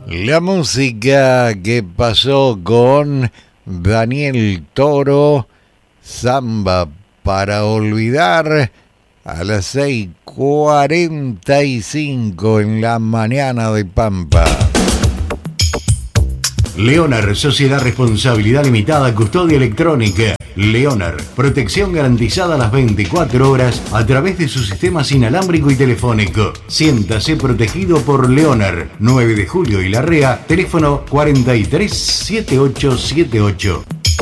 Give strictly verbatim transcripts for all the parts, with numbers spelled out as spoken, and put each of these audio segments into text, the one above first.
La música que pasó con Daniel Toro, Samba para olvidar, a las seis cuarenta y cinco en la mañana de Pampa. Leonard, Sociedad Responsabilidad Limitada, Custodia Electrónica. Leonard, protección garantizada las veinticuatro horas a través de su sistema inalámbrico y telefónico. Siéntase protegido por Leonard. nueve de julio y Larrea, teléfono cuarenta y tres setenta y ocho setenta y ocho.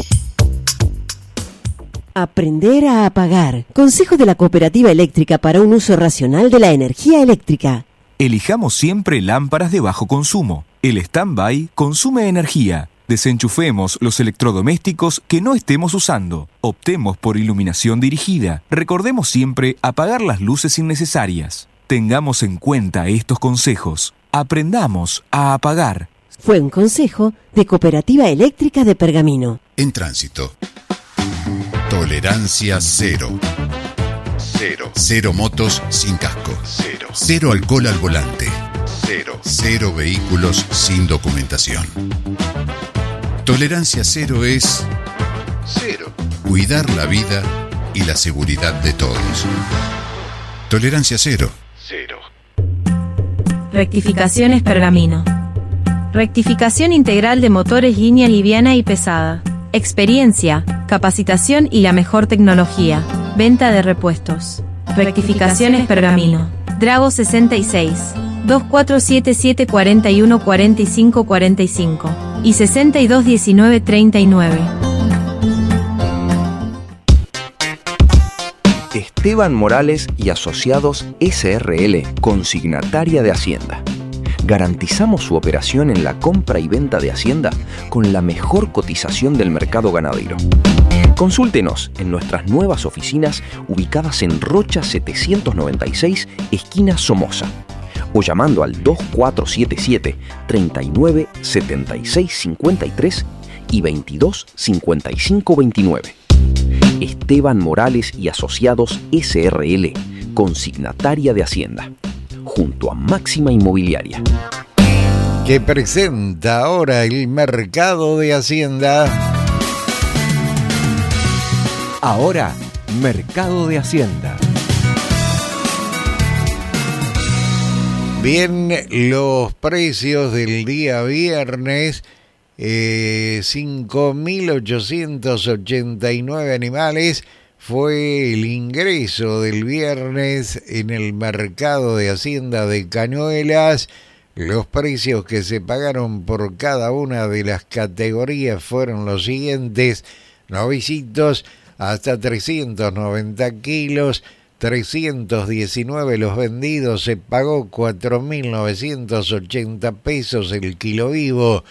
Aprender a apagar. Consejo de la Cooperativa Eléctrica para un uso racional de la energía eléctrica. Elijamos siempre lámparas de bajo consumo. El stand-by consume energía. Desenchufemos los electrodomésticos que no estemos usando. Optemos por iluminación dirigida. Recordemos siempre apagar las luces innecesarias. Tengamos en cuenta estos consejos. Aprendamos a apagar. Fue un consejo de Cooperativa Eléctrica de Pergamino. En tránsito. Tolerancia cero. Cero. Cero motos sin casco. Cero. Cero alcohol al volante. Cero. Cero vehículos sin documentación. Tolerancia cero es cero. Cuidar la vida y la seguridad de todos. Tolerancia cero. Cero. Rectificaciones Pergamino. Rectificación integral de motores línea liviana y pesada. Experiencia, capacitación y la mejor tecnología. Venta de repuestos. Rectificaciones Pergamino. Drago sesenta y seis, dos cuatro siete siete cuatro uno cuatro cinco cuatro cinco y sesenta y dos diecinueve treinta y nueve. Esteban Morales y Asociados S R L, consignataria de Hacienda. Garantizamos su operación en la compra y venta de Hacienda con la mejor cotización del mercado ganadero. Consúltenos en nuestras nuevas oficinas ubicadas en Rocha setecientos noventa y seis, esquina Somoza, o llamando al dos cuatro siete siete, treinta y nueve, setenta y seis cincuenta y tres y veintidós cincuenta y cinco veintinueve. Esteban Morales y Asociados S R L, consignataria de Hacienda, junto a Máxima Inmobiliaria. Que presenta ahora el mercado de Hacienda. Ahora, Mercado de Hacienda. Bien, los precios del día viernes, eh, cinco mil ochocientos ochenta y nueve animales fue el ingreso del viernes en el mercado de Hacienda de Cañuelas. Los precios que se pagaron por cada una de las categorías fueron los siguientes: novicitos hasta trescientos noventa kilos, trescientos diecinueve los vendidos, se pagó cuatro mil novecientos ochenta pesos el kilo vivo.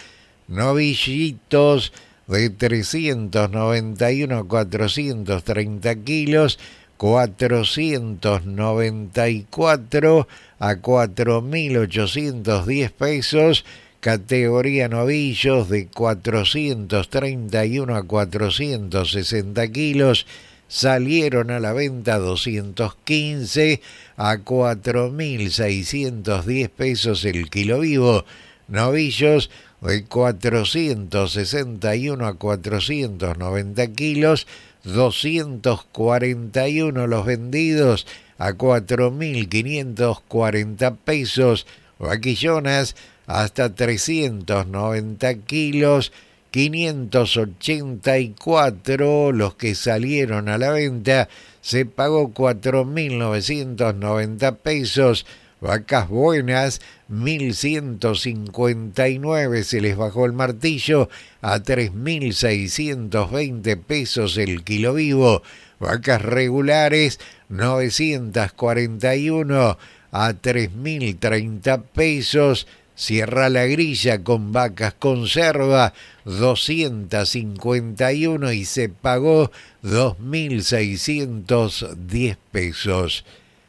Novillitos de trescientos noventa y uno a cuatrocientos treinta kilos, cuatrocientos noventa y cuatro a cuatro mil ochocientos diez pesos. Categoría novillos de cuatrocientos treinta y uno a cuatrocientos sesenta kilos, salieron a la venta doscientos quince a cuatro mil seiscientos diez pesos el kilo vivo. Novillos de cuatrocientos sesenta y uno a cuatrocientos noventa kilos, doscientos cuarenta y uno los vendidos a cuatro mil quinientos cuarenta pesos. Vaquillonas hasta trescientos noventa kilos, quinientos ochenta y cuatro los que salieron a la venta, se pagó cuatro mil novecientos noventa pesos. Vacas buenas, mil ciento cincuenta y nueve, se les bajó el martillo a tres mil seiscientos veinte pesos el kilo vivo. Vacas regulares, novecientos cuarenta y uno a tres mil treinta pesos. Cierra la grilla con vacas conserva, doscientos cincuenta y uno y se pagó dos mil seiscientos diez pesos.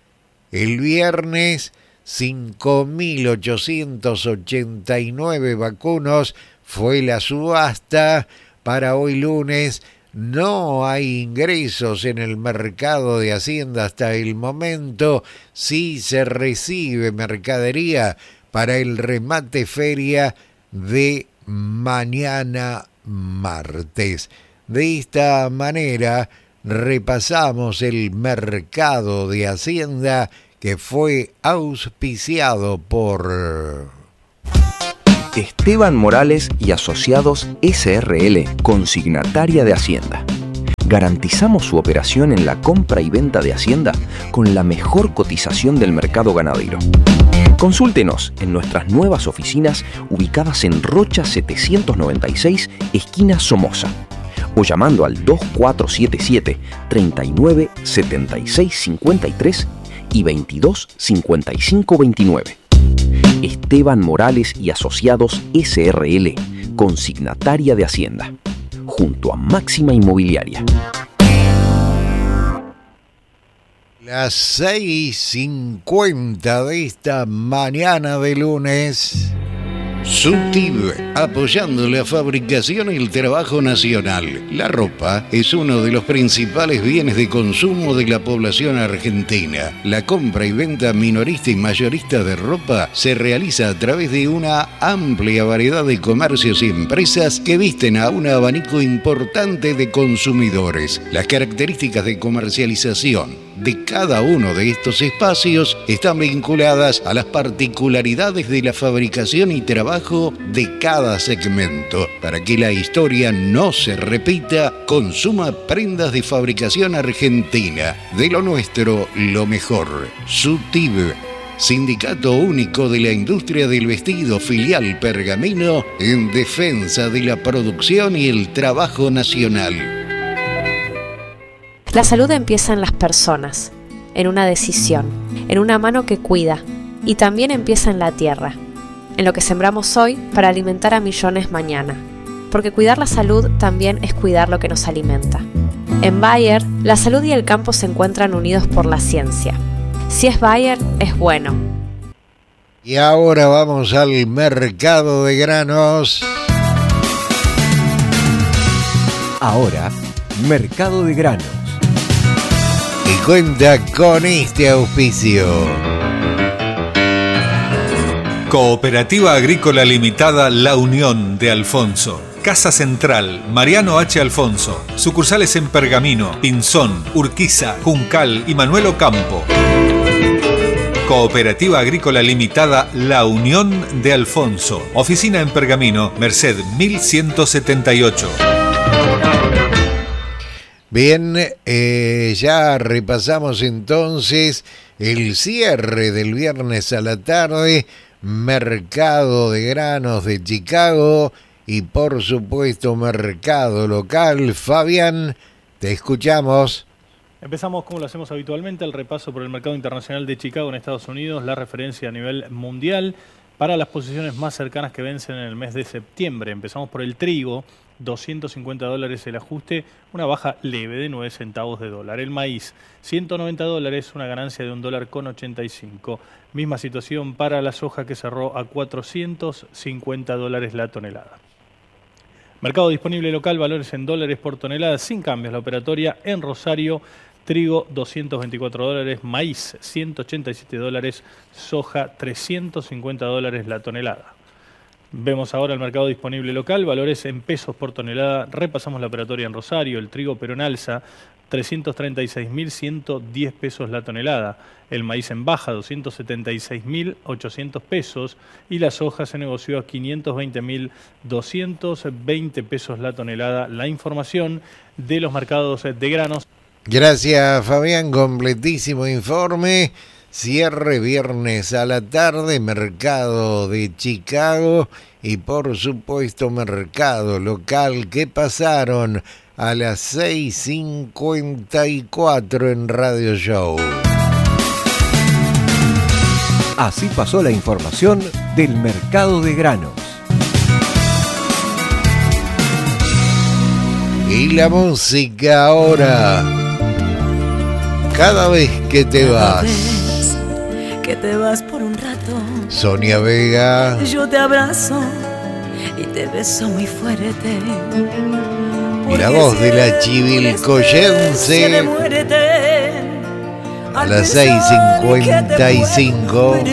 El viernes, cinco mil ochocientos ochenta y nueve vacunos fue la subasta. Para hoy lunes no hay ingresos en el mercado de Hacienda hasta el momento. Sí se recibe mercadería para el remate feria de mañana martes. De esta manera repasamos el mercado de Hacienda que fue auspiciado por Esteban Morales y Asociados S R L, consignataria de Hacienda. Garantizamos su operación en la compra y venta de Hacienda con la mejor cotización del mercado ganadero. Consúltenos en nuestras nuevas oficinas ubicadas en Rocha setecientos noventa y seis, esquina Somoza, o llamando al dos cuatro siete siete, treinta y nueve, setenta y seis cincuenta y tres y veintidós cincuenta y cinco veintinueve. Esteban Morales y Asociados S R L, consignataria de Hacienda, junto a Máxima Inmobiliaria. Las seis cincuenta de esta mañana de lunes. SUTIB, apoyando la fabricación y el trabajo nacional. La ropa es uno de los principales bienes de consumo de la población argentina. La compra y venta minorista y mayorista de ropa se realiza a través de una amplia variedad de comercios y empresas que visten a un abanico importante de consumidores. Las características de comercialización de cada uno de estos espacios están vinculadas a las particularidades de la fabricación y trabajo de cada segmento. Para que la historia no se repita, consuma prendas de fabricación argentina. De lo nuestro, lo mejor. SUTIB, Sindicato Único de la Industria del Vestido, filial Pergamino, en defensa de la producción y el trabajo nacional. La salud empieza en las personas, en una decisión, en una mano que cuida, y también empieza en la tierra, en lo que sembramos hoy para alimentar a millones mañana, porque cuidar la salud también es cuidar lo que nos alimenta. En Bayer, la salud y el campo se encuentran unidos por la ciencia. Si es Bayer, es bueno. Y ahora vamos al mercado de granos. Ahora, mercado de granos. Y cuenta con este auspicio. Cooperativa Agrícola Limitada La Unión de Alfonso. Casa Central, Mariano H. Alfonso. Sucursales en Pergamino, Pinzón, Urquiza, Juncal y Manuel Ocampo. Cooperativa Agrícola Limitada La Unión de Alfonso. Oficina en Pergamino, Merced mil ciento setenta y ocho. Bien, eh, ya repasamos entonces el cierre del viernes a la tarde, mercado de granos de Chicago y por supuesto mercado local. Fabián, te escuchamos. Empezamos como lo hacemos habitualmente, el repaso por el mercado internacional de Chicago en Estados Unidos, la referencia a nivel mundial para las posiciones más cercanas que vencen en el mes de septiembre. Empezamos por el trigo, doscientos cincuenta dólares el ajuste, una baja leve de nueve centavos de dólar. El maíz, ciento noventa dólares, una ganancia de un dólar con ochenta y cinco. Misma situación para la soja que cerró a cuatrocientos cincuenta dólares la tonelada. Mercado disponible local, valores en dólares por tonelada, sin cambios. La operatoria en Rosario, trigo doscientos veinticuatro dólares, maíz ciento ochenta y siete dólares, soja trescientos cincuenta dólares la tonelada. Vemos ahora el mercado disponible local, valores en pesos por tonelada. Repasamos la operatoria en Rosario, el trigo pero en alza, trescientos treinta y seis mil ciento diez pesos la tonelada. El maíz en baja, doscientos setenta y seis mil ochocientos pesos. Y la soja se negoció a quinientos veinte mil doscientos veinte pesos la tonelada. La información de los mercados de granos. Gracias, Fabián, completísimo informe. Cierre viernes a la tarde, mercado de Chicago y por supuesto mercado local que pasaron a las seis cincuenta y cuatro en Radio Show. Así pasó la información del mercado de granos. Y la música ahora. Cada vez que te vas. Que te vas por un rato. Sonia Vega. Yo te abrazo y te beso muy fuerte. La voz de la chivilcoyense. A las seis cincuenta y cinco.